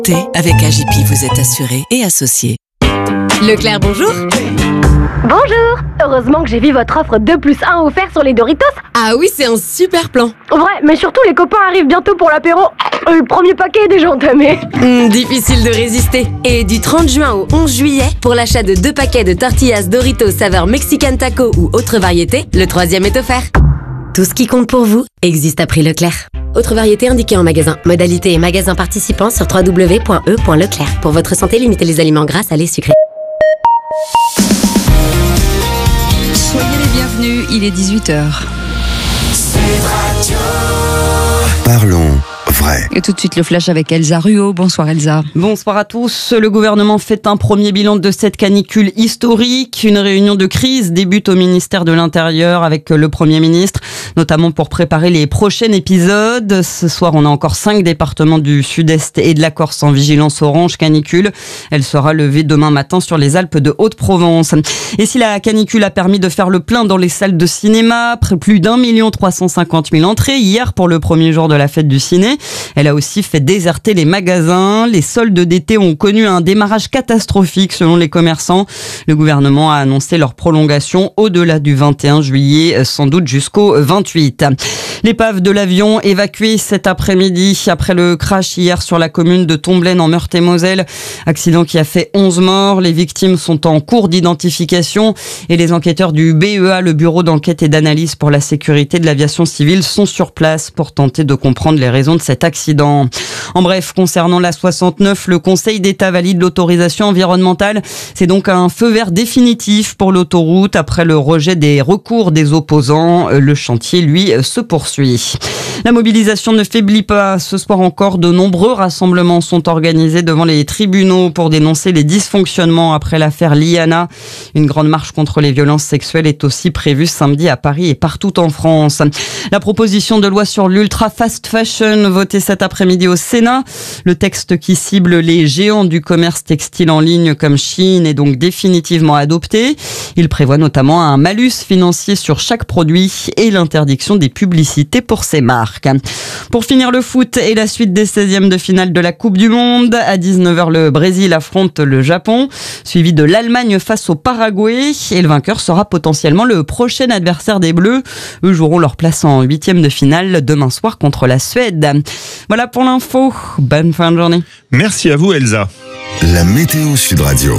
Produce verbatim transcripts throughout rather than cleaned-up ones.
Avec A J P, vous êtes assuré et associé. Leclerc, bonjour. Bonjour. Heureusement que j'ai vu votre offre deux plus un offert sur les Doritos. Ah oui, c'est un super plan. Vrai, mais surtout les copains arrivent bientôt pour l'apéro. Le premier paquet est déjà entamé. Mmh, difficile de résister. Et du trente juin au onze juillet, pour l'achat de deux paquets de tortillas Doritos saveur Mexican Taco ou autre variété, le troisième est offert. Tout ce qui compte pour vous existe à prix Leclerc. Autre variété indiquée en magasin. Modalité et magasin participants sur w w w point e point leclerc. Pour votre santé, limitez les aliments gras, salés, sucrés. Soyez les bienvenus, il est dix-huit heures. Parlons vrai. Et tout de suite le flash avec Elsa Ruot. Bonsoir Elsa. Bonsoir à tous. Le gouvernement fait un premier bilan de cette canicule historique. Une réunion de crise débute au ministère de l'Intérieur avec le Premier ministre, notamment pour préparer les prochains épisodes. Ce soir, on a encore cinq départements du Sud-Est et de la Corse en vigilance orange canicule. Elle sera levée demain matin sur les Alpes de Haute-Provence. Et si la canicule a permis de faire le plein dans les salles de cinéma, plus d'un million trois cent cinquante mille entrées hier pour le premier jour de la fête du ciné, elle a aussi fait déserter les magasins. Les soldes d'été ont connu un démarrage catastrophique selon les commerçants. Le gouvernement a annoncé leur prolongation au-delà du vingt et un juillet, sans doute jusqu'au vingt-huit. L'épave de l'avion évacuée cet après-midi après le crash hier sur la commune de Tomblaine en Meurthe-et-Moselle. Accident qui a fait onze morts. Les victimes sont en cours d'identification et les enquêteurs du B E A, le Bureau d'enquête et d'analyse pour la sécurité de l'aviation civile, sont sur place pour tenter de comprendre les raisons de cet accident. En bref, concernant l'A soixante-neuf, le Conseil d'État valide l'autorisation environnementale. C'est donc un feu vert définitif pour l'autoroute après le rejet des recours des opposants. Le chantier, lui, se poursuit. La mobilisation ne faiblit pas. Ce soir encore, de nombreux rassemblements sont organisés devant les tribunaux pour dénoncer les dysfonctionnements après l'affaire Liana. Une grande marche contre les violences sexuelles est aussi prévue samedi à Paris et partout en France. La proposition de loi sur l'ultra fast fashion votée cet après-midi au Sénat. Le texte qui cible les géants du commerce textile en ligne comme Shein est donc définitivement adopté. Il prévoit notamment un malus financier sur chaque produit et l'interdiction des publicités pour ces marques. Pour finir le foot et la suite des seizièmes de finale de la Coupe du Monde, à dix-neuf heures, le Brésil affronte le Japon, suivi de l'Allemagne face au Paraguay, et le vainqueur sera potentiellement le prochain adversaire des Bleus. Eux joueront leur place en huitième de finale demain soir contre la Suède. Voilà pour l'info. Bonne fin de journée. Merci à vous Elsa. La météo Sud Radio.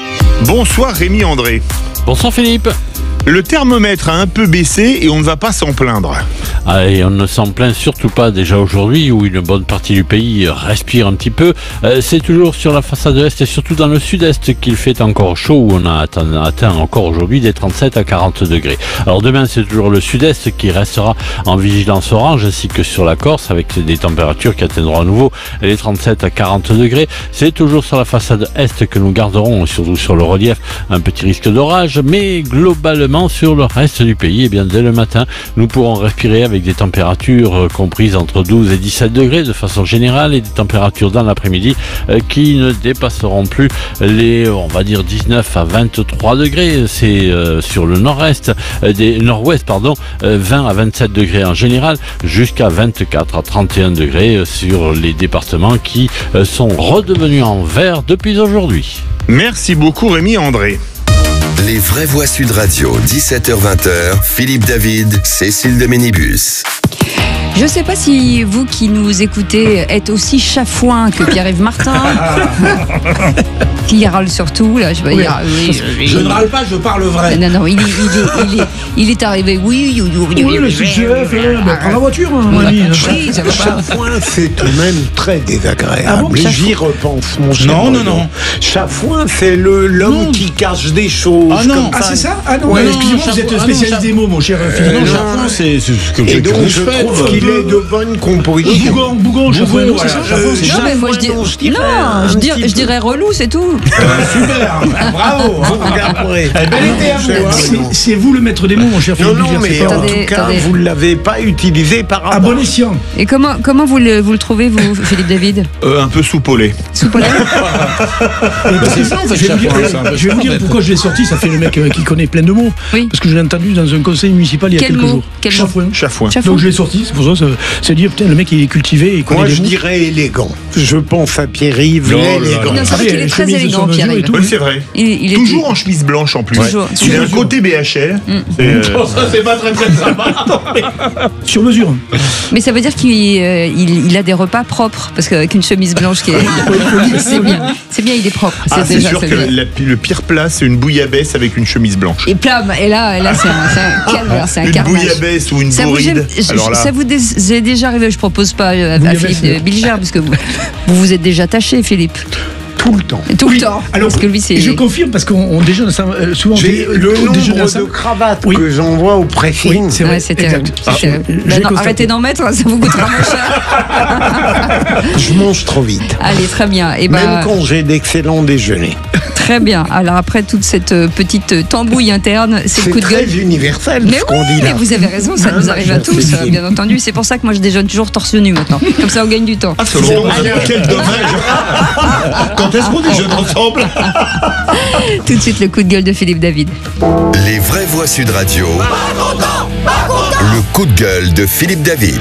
Bonsoir Rémi André. Bonsoir Philippe. Le thermomètre a un peu baissé et on ne va pas s'en plaindre. Ah, et on ne s'en plaint surtout pas déjà aujourd'hui où une bonne partie du pays respire un petit peu. Euh, c'est toujours sur la façade est et surtout dans le sud-est qu'il fait encore chaud où on a atteint, atteint encore aujourd'hui des trente-sept à quarante degrés. Alors demain c'est toujours le sud-est qui restera en vigilance orange ainsi que sur la Corse avec des températures qui atteindront à nouveau les trente-sept à quarante degrés. C'est toujours sur la façade est que nous garderons, surtout sur le relief, un petit risque d'orage, mais globalement sur le reste du pays, et bien dès le matin, nous pourrons respirer avec des températures comprises entre douze et dix-sept degrés de façon générale et des températures dans l'après-midi euh, qui ne dépasseront plus les, on va dire, dix-neuf à vingt-trois degrés. C'est euh, sur le nord-est, euh, des nord-ouest, pardon, euh, vingt à vingt-sept degrés en général, jusqu'à vingt-quatre à trente et un degrés sur les départements qui euh, sont redevenus en vert depuis aujourd'hui. Merci beaucoup Rémi André. Les vraies voix Sud Radio, dix-sept heures vingt, Philippe David, Cécile de Ménibus. Je ne sais pas si vous qui nous écoutez êtes aussi chafouin que Pierre-Yves Martin, qui râle surtout. Là, je, oui, dire, oui, je, oui, je oui. ne râle pas, je parle vrai. Non, non, il est, il est, il est, il est arrivé. Oui, oui, oui, oui. Oui, le C G F, prends la voiture, hein, mon ami. Oui, ça va pas. Chafouin, c'est tout de même très désagréable. Ah bon, Mais Chafouin. j'y repense, mon cher. Non, non, Renaud. non. Chafouin, c'est le, l'homme Non. qui cache des choses. Ah non. comme Ah, ça. c'est ça. Ah non, Ouais, non, non, excusez-moi, vous Chafouin. êtes Ah, spécialiste non, des mots, mon cher Philippe. Euh, Non, non, Chafouin, c'est c'est ce que Et que donc, vous je faites. trouve qu'il est de bonne composition. Bougon, Bougon, Chafouin, non, c'est ça, Chafouin, c'est Non, ça. mais moi je dis, non, je dirais non, je, un dis- petit je peu. dirais relou, c'est tout. Super. Bravo. Vous regarderez. Eh ben, l'été à vous, Cher hein. Renaud. C'est- C'est vous le maître des mots, mon cher Non, Philippe. non, Duvier, mais c'est pas- en Attendez, tout cas, attendez. vous ne l'avez pas utilisé par À rapport. bon escient. Et comment, comment vous, le, vous le trouvez, vous, Philippe David? Euh, un peu soupolé. Soupe aux lèvres? Et parce que ça, en fait, je vais vous dire, Chafouin, c'est un peu je vais vous ça, dire en fait. pourquoi je l'ai sorti. Ça fait le mec euh, qui connaît plein de mots. Oui. Parce que je l'ai entendu dans un conseil municipal il y a Quel quelques mot jours. Quel mot Chafouin. Chafouin. Chafouin. Donc je l'ai sorti, c'est pour ça chose. C'est dire, putain, le mec, il est cultivé. Il connaît Moi, des je mots. dirais élégant. Je pense à Pierre-Yves, Non, là, l'élégant. Non, c'est vrai Ah, qu'il est les très chemises de élégant, sur mesure et Pierre-Yves. tout. Oui, c'est vrai. Il, il est Toujours en chemise blanche en plus. Toujours. Il a un Sur côté B H L. C'est, euh, Ça, c'est pas très très sympa. Sur mesure. Mais ça veut dire qu'il euh, il, il a des repas propres, parce qu'avec une chemise blanche qui est. c'est bien, c'est bien, il est propre. Ah, c'est déjà, sûr ça que veut dire. la- le pire plat, c'est une bouillabaisse avec une chemise blanche. Et plam, et là, et là c'est un, c'est un calvaire, c'est un Une carnage. bouillabaisse ou une Ça vous, bourride. gêne- Alors là, ça vous dé- c'est déjà arrivé, je propose pas euh, à, à Bouillabaisse, Philippe de Bilger, parce que vous, vous vous êtes déjà taché, Philippe. Tout le temps. Tout Oui, le temps. alors, parce que lui, c'est. Et je confirme, parce qu'on on déjeune ça, euh, souvent. J'ai on dé- le on déjeune nombre ça. de cravates Oui. que j'envoie au Oui, pressing. c'est vrai. Ouais, c'est terrible. exact. c'est Ah, terrible. j'ai Bah non, constaté. arrêtez d'en mettre, ça vous coûtera moins cher. Je mange trop vite. Allez, très bien. Et ben, Même quand j'ai d'excellents déjeuners. très bien. Alors après toute cette euh, petite tambouille interne, c'est C'est le coup de gueule. très universel Mais ce qu'on oui, dit mais là. vous avez raison, ça Hein, nous arrive à tous, c'est- euh, bien entendu. C'est pour ça que moi je déjeune toujours torse nu maintenant. Comme ça on gagne du temps. ah, c'est bon. Quel dommage. Quand est-ce qu'on déjeune ensemble? Tout de suite le coup de gueule de Philippe David. Les vraies voix Sud Radio. Le coup de gueule de Philippe David.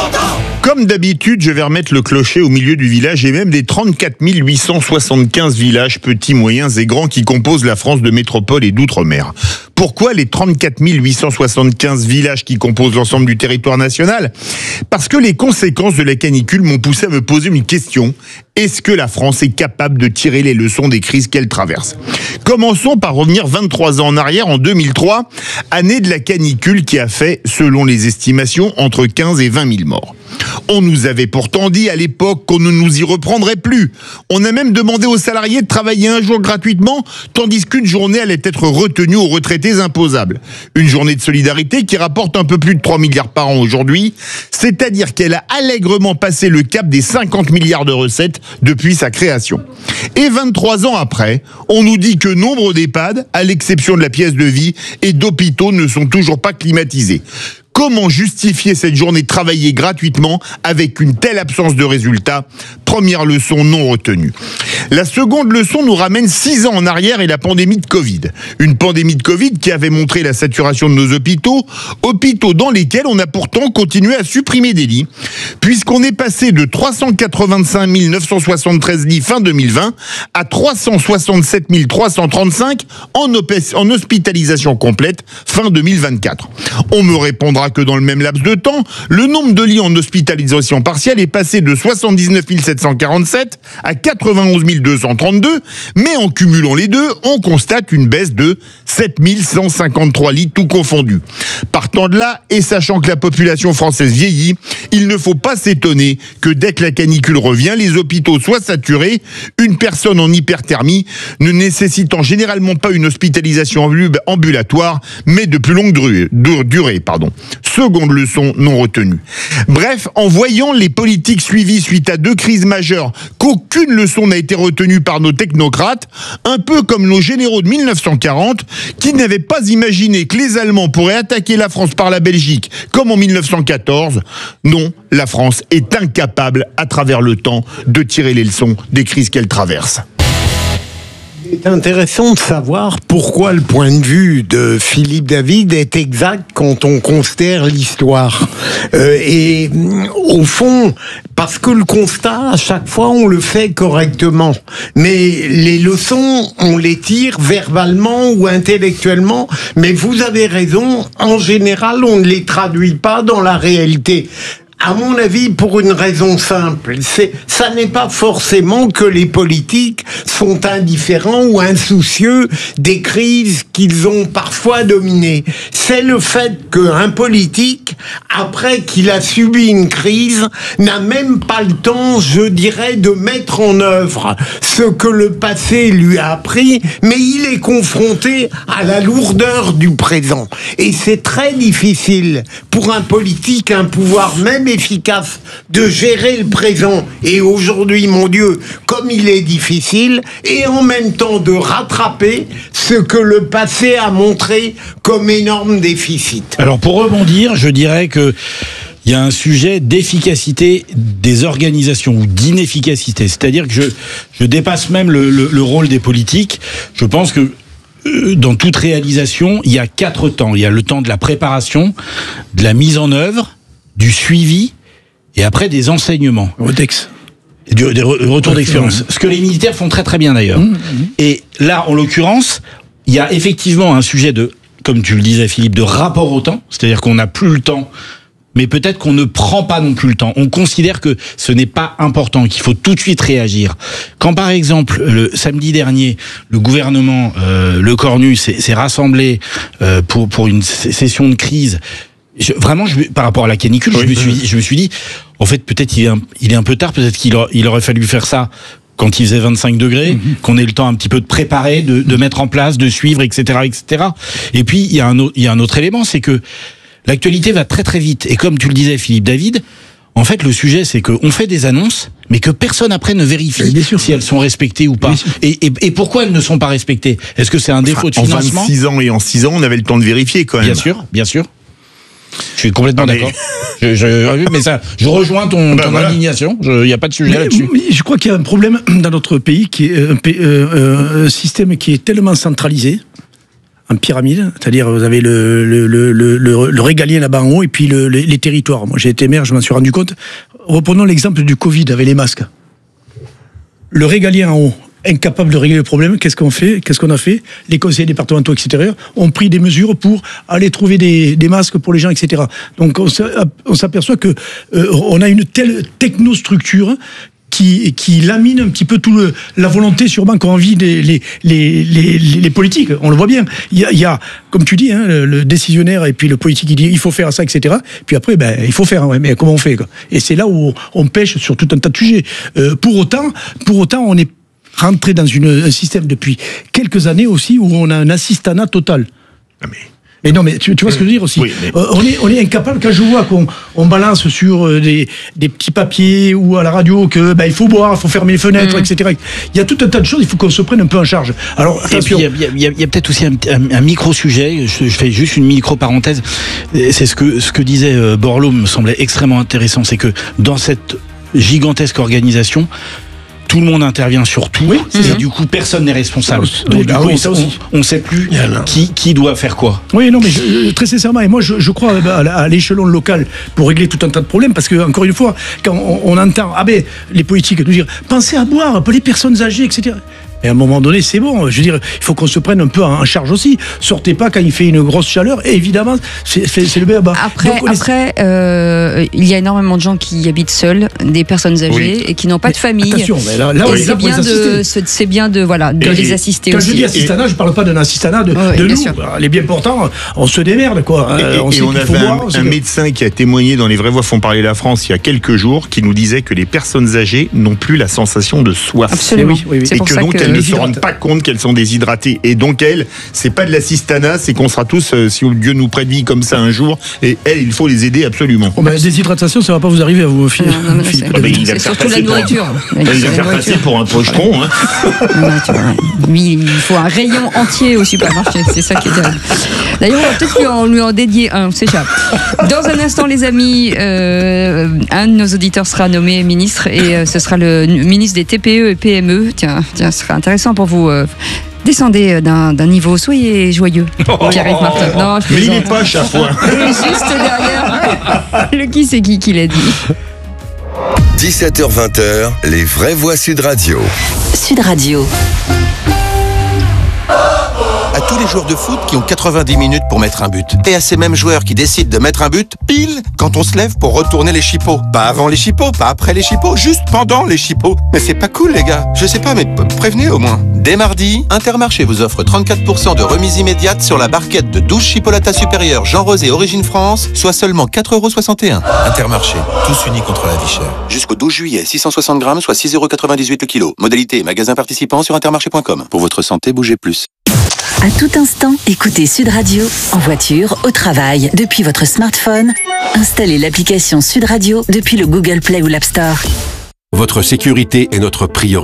Comme d'habitude, je vais remettre le clocher au milieu du village et même des trente-quatre mille huit cent soixante-quinze villages, petits, moyens et grands, qui composent la France de métropole et d'outre-mer. Pourquoi les trente-quatre mille huit cent soixante-quinze villages qui composent l'ensemble du territoire national? Parce que les conséquences de la canicule m'ont poussé à me poser une question. Est-ce que la France est capable de tirer les leçons des crises qu'elle traverse? Commençons par revenir vingt-trois ans en arrière, en deux mille trois, année de la canicule qui a fait, selon les estimations, entre quinze et vingt mille morts. On nous avait pourtant dit à l'époque qu'on ne nous y reprendrait plus. On a même demandé aux salariés de travailler un jour gratuitement, tandis qu'une journée allait être retenue aux retraités imposables. Une journée de solidarité qui rapporte un peu plus de trois milliards par an aujourd'hui, c'est-à-dire qu'elle a allègrement passé le cap des cinquante milliards de recettes depuis sa création. Et vingt-trois ans après, on nous dit que nombre d'EHPAD, à l'exception de la pièce de vie, et d'hôpitaux ne sont toujours pas climatisés. Comment justifier cette journée travaillée gratuitement avec une telle absence de résultats? Première leçon non retenue. La seconde leçon nous ramène six ans en arrière et la pandémie de Covid. Une pandémie de Covid qui avait montré la saturation de nos hôpitaux, hôpitaux dans lesquels on a pourtant continué à supprimer des lits, puisqu'on est passé de trois cent quatre-vingt-cinq mille neuf cent soixante-treize lits fin deux mille vingt à trois cent soixante-sept mille trois cent trente-cinq en, en hospitalisation complète fin deux mille vingt-quatre. On me répondra que dans le même laps de temps, le nombre de lits en hospitalisation partielle est passé de soixante-dix-neuf mille sept cent quarante-sept à quatre-vingt-onze mille deux cent trente-deux, mais en cumulant les deux, on constate une baisse de sept mille cent cinquante-trois lits tout confondus. Partant de là, et sachant que la population française vieillit, il ne faut pas s'étonner que dès que la canicule revient, les hôpitaux soient saturés, une personne en hyperthermie ne nécessitant généralement pas une hospitalisation ambulatoire, mais de plus longue durée. durée pardon. Seconde leçon non retenue. Bref, en voyant les politiques suivies suite à deux crises majeures, qu'aucune leçon n'a été retenue par nos technocrates, un peu comme nos généraux de mille neuf cent quarante, qui n'avaient pas imaginé que les Allemands pourraient attaquer la France par la Belgique, comme en mille neuf cent quatorze. Non, la France est incapable, à travers le temps, de tirer les leçons des crises qu'elle traverse. C'est intéressant de savoir pourquoi le point de vue de Philippe David est exact quand on considère l'histoire. Euh, et au fond, parce que le constat, à chaque fois, on le fait correctement. Mais les leçons, on les tire verbalement ou intellectuellement. Mais vous avez raison, en général, on ne les traduit pas dans la réalité. À mon avis, pour une raison simple, c'est, ça n'est pas forcément que les politiques sont indifférents ou insoucieux des crises qu'ils ont parfois dominées. C'est le fait qu'un politique, après qu'il a subi une crise, n'a même pas le temps, je dirais, de mettre en œuvre ce que le passé lui a appris, mais il est confronté à la lourdeur du présent. Et c'est très difficile pour un politique, un pouvoir même efficace de gérer le présent. Et aujourd'hui, mon Dieu, comme il est difficile, et en même temps de rattraper ce que le passé a montré comme énorme déficit. Alors pour rebondir, je dirais que il y a un sujet d'efficacité des organisations ou d'inefficacité. C'est-à-dire que je, je dépasse même le, le, le rôle des politiques. Je pense que dans toute réalisation, il y a quatre temps. Il y a le temps de la préparation, de la mise en œuvre, du suivi et après des enseignements. Rodex. Des, des retours ouais, d'expérience. Ouais. Ce que les militaires font très très bien d'ailleurs. Mmh, mmh. Et là, en l'occurrence, il y a effectivement un sujet de, comme tu le disais Philippe, de rapport au temps. C'est-à-dire qu'on n'a plus le temps. Mais peut-être qu'on ne prend pas non plus le temps. On considère que ce n'est pas important, qu'il faut tout de suite réagir. Quand par exemple, le samedi dernier, le gouvernement, euh, le Cornu, s'est, s'est rassemblé euh, pour pour une session de crise, je, vraiment, je, par rapport à la canicule, oui, je me suis, je me suis dit, en fait, peut-être il est un, il est un peu tard, peut-être qu'il a, il aurait fallu faire ça quand il faisait vingt-cinq degrés, mmh. qu'on ait le temps un petit peu de préparer, de, de mettre en place, de suivre, et cetera, et cetera. Et puis il y a un, il y a un autre élément, c'est que l'actualité va très très vite. Et comme tu le disais, Philippe David, en fait, le sujet, c'est qu'on fait des annonces, mais que personne après ne vérifie si elles sont respectées ou pas. Et, et, et pourquoi elles ne sont pas respectées? Est-ce que c'est un défaut enfin, de financement? En vingt-six ans et en six ans, on avait le temps de vérifier quand même. Bien sûr, bien sûr. Je suis complètement ah, mais... d'accord. Je, je, mais ça, je rejoins ton, bah, ton voilà. indignation. Il n'y a pas de sujet mais, là-dessus. Mais je crois qu'il y a un problème dans notre pays, qui est un, euh, un système qui est tellement centralisé. En pyramide, c'est-à-dire vous avez le, le, le, le, le régalien là-bas en haut et puis le, les, les territoires. Moi j'ai été maire, je m'en suis rendu compte. Reprenons l'exemple du Covid avec les masques. Le régalien en haut, incapable de régler le problème, qu'est-ce qu'on fait? Qu'est-ce qu'on a fait? Les conseillers départementaux, et cetera, ont pris des mesures pour aller trouver des, des masques pour les gens, et cetera. Donc on s'aperçoit que euh, on a une telle technostructure qui, qui lamine un petit peu tout le, la volonté sûrement qu'ont envie les, les, les, les, les politiques. On le voit bien. Il y a, il y a comme tu dis, hein, le, le décisionnaire et puis le politique, il dit il faut faire ça, et cetera. Puis après, ben, il faut faire. Ouais, mais comment on fait quoi? Et c'est là où on pêche sur tout un tas de sujets. Euh, pour autant, pour autant, on est rentré dans une, un système depuis quelques années aussi où on a un assistanat total. Ah mais... Mais non, mais tu, tu vois ce que je veux dire aussi. Oui, mais... euh, on est, on est incapable. Quand je vois qu'on on balance sur des, des petits papiers ou à la radio que ben, il faut boire, il faut fermer les fenêtres, mmh. et cetera. Il y a tout un tas de choses. Il faut qu'on se prenne un peu en charge. Alors attention. Et puis il y, y, y a peut-être aussi un, un, un micro sujet. Je, je fais juste une micro parenthèse. C'est ce que ce que disait Borloo me semblait extrêmement intéressant. C'est que dans cette gigantesque organisation, tout le monde intervient sur tout, oui, et mmh. du coup personne n'est responsable. Donc du ah coup, oui, on ne sait plus qui, qui doit faire quoi. Oui, non, mais je, très sincèrement, et moi je, je crois à l'échelon local pour régler tout un tas de problèmes, parce que encore une fois, quand on, on entend ah ben les politiques nous dire pensez à boire pour les personnes âgées, et cetera. Et à un moment donné, c'est bon. Je veux dire, il faut qu'on se prenne un peu en charge aussi. Sortez pas quand il fait une grosse chaleur. Et évidemment, c'est, c'est, c'est le béaba. Après, Donc, après est... euh, il y a énormément de gens qui habitent seuls, des personnes âgées, oui. et qui n'ont pas mais de famille. Attention, mais là, là, et oui, c'est, là bien de, c'est bien de, voilà, de et, les assister quand aussi. Quand je dis assistanat, et... je ne parle pas d'un assistanat de, oui, de nous. Sûr. Les bien portants, on se démerde, quoi. Et, on, et on avait un, boire, un médecin qui a témoigné dans Les Vraies Voix font parler la France il y a quelques jours, qui nous disait que les personnes âgées n'ont plus la sensation de soif. Absolument. Oui, oui, oui. Et que donc elles ne se rendent pas compte qu'elles sont déshydratées. Et donc elles, c'est pas de l'assistanat, c'est qu'on sera tous, euh, si Dieu nous prédit comme ça un jour, et elles, il faut les aider absolument. Oh, bah, la déshydratation, ça va pas vous arriver à vous, Philippe. Non, non, c'est, ah, bah, il c'est surtout la nourriture. Pour, il va faire passer pour un pochetron. Hein. Non, tu vois, lui, il faut un rayon entier au supermarché, c'est ça qui est terrible. D'ailleurs, on va peut-être lui en, lui en dédier un, on s'échappe. Dans un instant, les amis, euh, un de nos auditeurs sera nommé ministre, et euh, ce sera le ministre des T P E et P M E. Tiens, tiens, ce sera intéressant pour vous. Euh, Descendez d'un, d'un niveau, soyez joyeux. Oh, Pierre-Yves Martin. Non, je mais il n'est pas chaque fois. Et juste derrière, le qui c'est qui qui l'a dit. dix-sept heures vingt, les vraies voix Sud Radio. Sud Radio. À tous les joueurs de foot qui ont quatre-vingt-dix minutes pour mettre un but. Et à ces mêmes joueurs qui décident de mettre un but pile quand on se lève pour retourner les chipots. Pas avant les chipots, pas après les chipots, juste pendant les chipots. Mais c'est pas cool les gars. Je sais pas, mais prévenez au moins. Dès mardi, Intermarché vous offre trente-quatre pour cent de remise immédiate sur la barquette de douze chipolatas supérieures Jean Rosé Origine France, soit seulement quatre euros soixante et un. Intermarché, tous unis contre la vie chère. Jusqu'au douze juillet, six cent soixante grammes, soit six euros quatre-vingt-dix-huit le kilo. Modalité et magasin participant sur intermarché point com. Pour votre santé, bougez plus. À tout instant, écoutez Sud Radio, en voiture, au travail, depuis votre smartphone. Installez l'application Sud Radio depuis le Google Play ou l'App Store. Votre sécurité est notre priorité.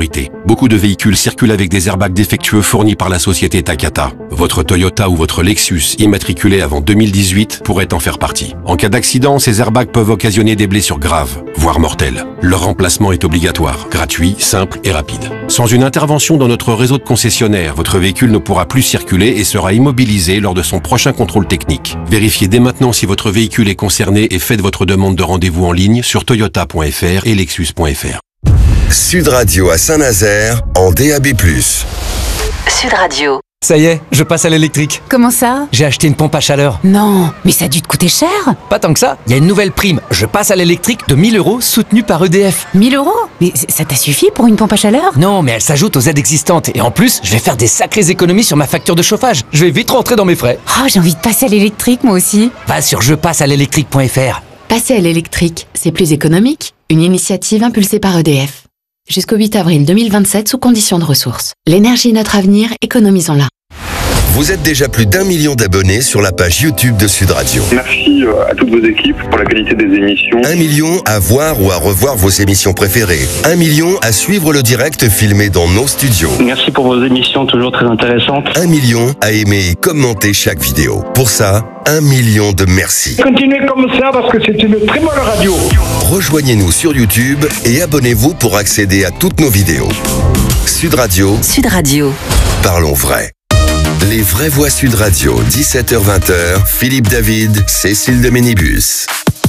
Beaucoup de véhicules circulent avec des airbags défectueux fournis par la société Takata. Votre Toyota ou votre Lexus immatriculé avant deux mille dix-huit pourrait en faire partie. En cas d'accident, ces airbags peuvent occasionner des blessures graves, voire mortelles. Leur remplacement est obligatoire, gratuit, simple et rapide. Sans une intervention dans notre réseau de concessionnaires, votre véhicule ne pourra plus circuler et sera immobilisé lors de son prochain contrôle technique. Vérifiez dès maintenant si votre véhicule est concerné et faites votre demande de rendez-vous en ligne sur toyota point f r et lexus point f r. Sud Radio à Saint-Nazaire en D A B plus. Sud Radio. Ça y est, je passe à l'électrique. Comment ça? J'ai acheté une pompe à chaleur. Non, mais ça a dû te coûter cher. Pas tant que ça, il y a une nouvelle prime. Je passe à l'électrique de mille euros soutenue par E D F. mille euros? Mais ça t'a suffi pour une pompe à chaleur? Non, mais elle s'ajoute aux aides existantes. Et en plus, je vais faire des sacrées économies sur ma facture de chauffage. Je vais vite rentrer dans mes frais. Oh, j'ai envie de passer à l'électrique moi aussi. Va sur je passe à l'électrique point f r. Passer à l'électrique, c'est plus économique. Une initiative impulsée par E D F. Jusqu'au huit avril deux mille vingt-sept sous conditions de ressources. L'énergie est notre avenir, économisons-la. Vous êtes déjà plus d'un million d'abonnés sur la page YouTube de Sud Radio. Merci à toutes vos équipes pour la qualité des émissions. Un million à voir ou à revoir vos émissions préférées. Un million à suivre le direct filmé dans nos studios. Merci pour vos émissions toujours très intéressantes. Un million à aimer et commenter chaque vidéo. Pour ça, un million de merci. Continuez comme ça parce que c'est une très bonne radio. Rejoignez-nous sur YouTube et abonnez-vous pour accéder à toutes nos vidéos. Sud Radio. Sud Radio. Parlons vrai. Les vraies voix Sud Radio, dix-sept heures vingt, Philippe David, Cécile de Ménibus.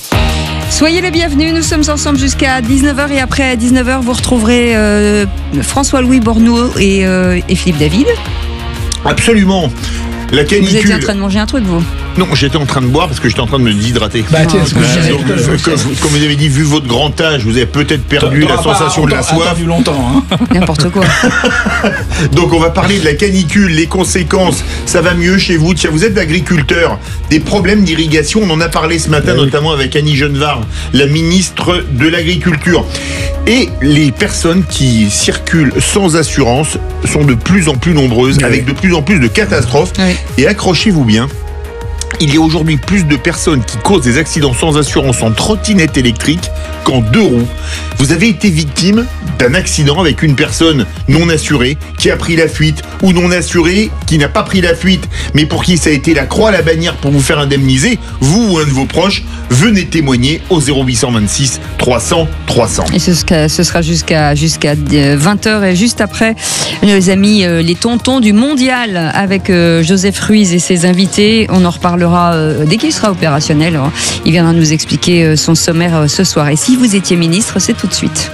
Soyez les bienvenus, nous sommes ensemble jusqu'à dix-neuf heures et après dix-neuf heures vous retrouverez euh, François-Louis Borneau et, euh, et Philippe David. Absolument. La canicule. Vous étiez en train de manger un truc, vous? Non, j'étais en train de boire parce que j'étais en train de me déshydrater. Bah, tiens, ce que Voilà, j'avais donc, tout à l'heure. comme, comme vous avez dit, vu votre grand âge, vous avez peut-être perdu la sensation de la soif. Vu longtemps, hein. N'importe quoi. Donc on va parler de la canicule, les conséquences. Ça va mieux chez vous? Tiens, vous êtes agriculteur. Des problèmes d'irrigation, on en a parlé ce matin, oui. notamment avec Annie Genevard, la ministre de l'Agriculture. Et les personnes qui circulent sans assurance sont de plus en plus nombreuses, oui. avec de plus en plus de catastrophes. Oui. Et accrochez-vous bien, il y a aujourd'hui plus de personnes qui causent des accidents sans assurance en trottinette électrique qu'en deux roues. Vous avez été victime d'un accident avec une personne non assurée qui a pris la fuite ou non assurée qui n'a pas pris la fuite, mais pour qui ça a été la croix à la bannière pour vous faire indemniser, vous ou un de vos proches, venez témoigner au zéro huit cent vingt-six trois cents trois cents. Et ce sera, ce sera jusqu'à jusqu'à vingt heures et juste après, nos amis euh, les tontons du mondial avec euh, Joseph Ruiz et ses invités. On en reparlera euh, dès qu'il sera opérationnel. Hein. Il viendra nous expliquer euh, son sommaire euh, ce soir. Et si vous étiez ministre, c'est tout de suite.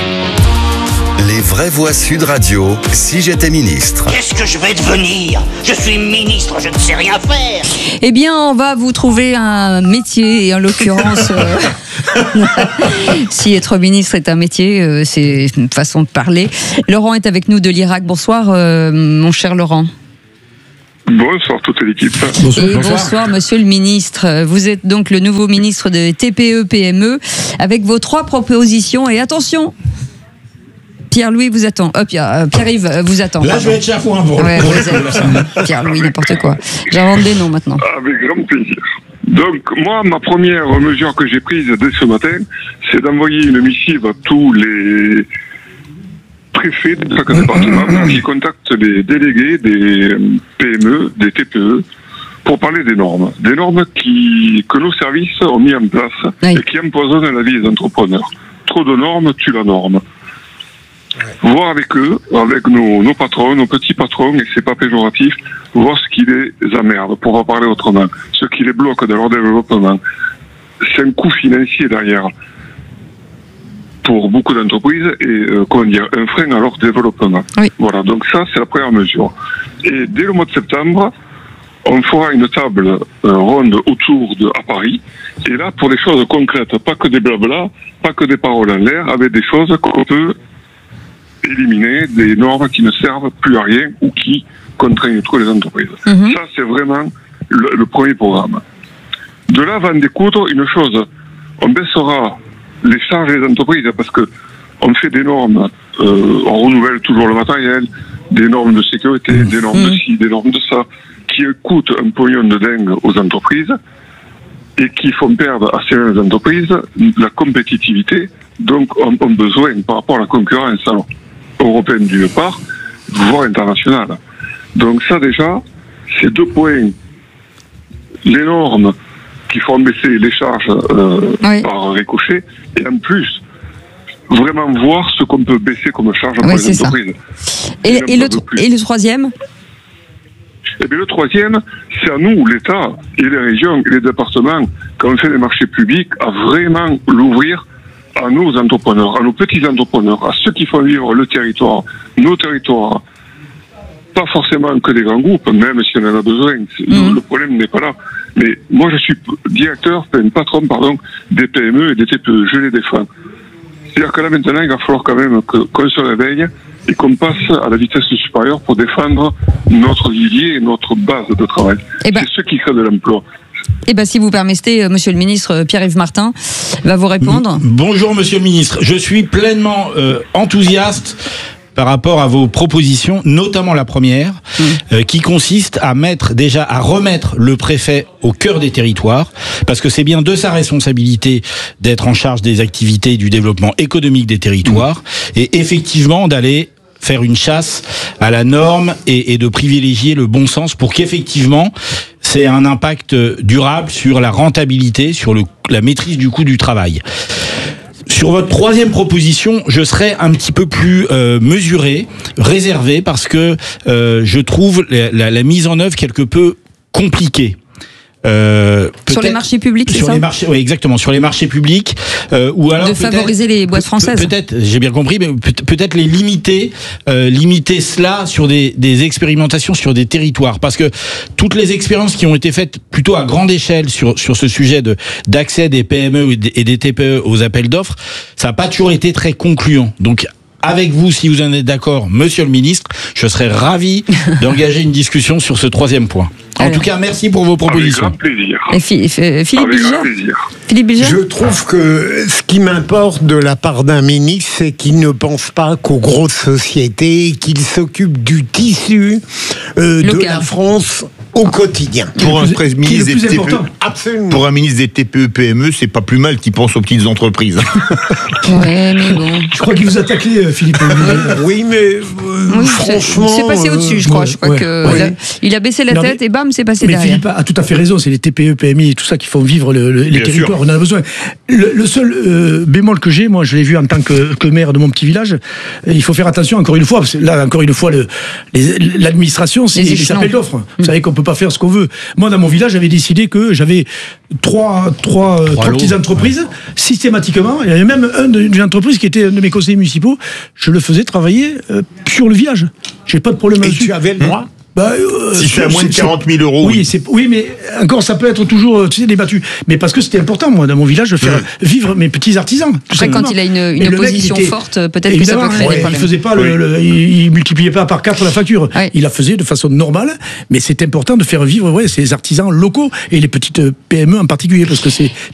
Les vraies voix Sud Radio, si j'étais ministre. Qu'est-ce que je vais devenir? Je suis ministre, je ne sais rien faire. Eh bien, on va vous trouver un métier, et en l'occurrence, euh, si être ministre est un métier, euh, c'est une façon de parler. Laurent est avec nous de l'Irak. Bonsoir, euh, mon cher Laurent. Bonsoir toute l'équipe. Bonsoir, et bonsoir. bonsoir monsieur le ministre. Vous êtes donc le nouveau ministre de T P E P M E avec vos trois propositions. Et attention, Pierre-Louis vous attend. Hop, euh, Pierre-Yves vous attend. Là, pardon. Je vais être chafouin pour ouais, le Pierre-Louis, n'importe quoi. J'invente des noms maintenant. Avec grand plaisir. Donc, moi, ma première mesure que j'ai prise dès ce matin, c'est d'envoyer une missive à tous les préfets de chaque département qui contactent les délégués des P M E, des T P E, pour parler des normes. Des normes qui, que nos services ont mis en place oui. et qui empoisonnent la vie des entrepreneurs. Trop de normes tue la norme. Ouais. Voir avec eux, avec nos, nos patrons, nos petits patrons, et c'est pas péjoratif, voir ce qui les emmerde, pour en parler autrement, ce qui les bloque dans leur développement. C'est un coût financier derrière pour beaucoup d'entreprises et euh, comment dire, un frein à leur développement. Oui. Voilà, donc ça c'est la première mesure. Et dès le mois de septembre, on fera une table euh, ronde autour de à Paris, et là pour des choses concrètes, pas que des blabla, pas que des paroles en l'air, avec des choses qu'on peut éliminer, des normes qui ne servent plus à rien ou qui contraignent trop les entreprises. Mmh. Ça c'est vraiment le, le premier programme. De là va en découdre une chose, on baissera les charges des entreprises parce que on fait des normes, euh, on renouvelle toujours le matériel, des normes de sécurité, mmh. des normes mmh. de ci, des normes de ça, qui coûtent un pognon de dingue aux entreprises et qui font perdre à ces entreprises la compétitivité, donc ont, ont besoin par rapport à la concurrence. Alors, européenne d'une part, voire internationale. Donc ça déjà, c'est deux points. Les normes qui font baisser les charges euh, oui. par ricochet, et en plus, vraiment voir ce qu'on peut baisser comme charge pour oui, les entreprises. Et, et, le, et le troisième Eh bien, le troisième, c'est à nous, l'État, et les régions, et les départements, quand on fait les marchés publics, à vraiment l'ouvrir à nos entrepreneurs, à nos petits entrepreneurs, à ceux qui font vivre le territoire, nos territoires. Pas forcément que des grands groupes, même si on en a besoin. Mmh. Le problème n'est pas là. Mais moi, je suis directeur, patron, pardon, des P M E et des T P E. Je les défends. C'est-à-dire que là, maintenant, il va falloir quand même que, qu'on se réveille et qu'on passe à la vitesse supérieure pour défendre notre vivier et notre base de travail. Eh ben, c'est ce qui crée de l'emploi. Eh bien, si vous permettez, monsieur le ministre Pierre-Yves Martin va vous répondre. Bonjour, monsieur le ministre. Je suis pleinement euh, enthousiaste par rapport à vos propositions, notamment la première, mmh. euh, qui consiste à mettre déjà à remettre le préfet au cœur des territoires, parce que c'est bien de sa responsabilité d'être en charge des activités du développement économique des territoires, mmh. et effectivement d'aller faire une chasse à la norme et, et de privilégier le bon sens pour qu'effectivement c'est un impact durable sur la rentabilité, sur le, la maîtrise du coût du travail. Sur votre troisième proposition, je serai un petit peu plus euh, mesuré, réservé, parce que euh, je trouve la, la, la mise en œuvre quelque peu compliquée. Euh, sur les marchés publics, c'est sur ça les marchés, oui, exactement, sur les marchés publics, euh, ou alors de favoriser les boîtes françaises. Peut-être, j'ai bien compris, mais peut-être les limiter, euh, limiter cela sur des, des expérimentations sur des territoires, parce que toutes les expériences qui ont été faites plutôt à grande échelle sur sur ce sujet de d'accès des P M E et des T P E aux appels d'offres, ça n'a pas toujours été très concluant. Donc avec vous, si vous en êtes d'accord, monsieur le ministre, je serais ravi d'engager une discussion sur ce troisième point. En Alors. tout cas, merci pour vos propositions. Avec grand plaisir. Et Philippe Bilger. Philippe Bilger. Je trouve que ce qui m'importe de la part d'un ministre, c'est qu'il ne pense pas qu'aux grosses sociétés, qu'il s'occupe du tissu euh, de la France au quotidien. Pour un, plus, ministre des T P E, absolument. Pour un ministre des T P E P M E, c'est pas plus mal qu'il pense aux petites entreprises. Ouais, mais bon. Je crois qu'il vous a taclé, Philippe. Oui, mais euh, oui, franchement, c'est passé au-dessus, je crois. Ouais, je crois ouais, que ouais. a, il a baissé la non, tête mais, et bam, c'est passé mais derrière. Philippe a tout à fait raison. C'est les T P E, P M I et tout ça qui font vivre le, le, les Bien territoires. Sûr. On en a besoin. Le, le seul euh, bémol que j'ai, moi, je l'ai vu en tant que, que maire de mon petit village. Il faut faire attention encore une fois, parce que là, encore une fois, le, les, l'administration, c'est les, les appels d'offres. Mmh. Vous savez qu'on peut pas faire ce qu'on veut. Moi, dans mon village, j'avais décidé que j'avais trois, trois, trois, trois petites entreprises, ouais. systématiquement. Il y avait même un d'une entreprise qui était un de mes conseillers municipaux. Je le faisais travailler euh, sur le village. J'ai pas de problème Et là-dessus. tu avais le droit Bah, euh, si c'est à moins de quarante mille euros. Oui, c'est, oui, mais encore, ça peut être toujours, tu sais, débattu. Mais parce que c'était important, moi, dans mon village, de faire mmh. vivre mes petits artisans. Après, quand il a une, une opposition était, forte, peut-être que ça peut créer ouais, des problèmes. Il faisait pas oui. le, le, il multipliait pas par quatre la facture. Ouais. Il la faisait de façon normale, mais c'est important de faire vivre, ouais, ces artisans locaux et les petites P M E en particulier, parce que c'est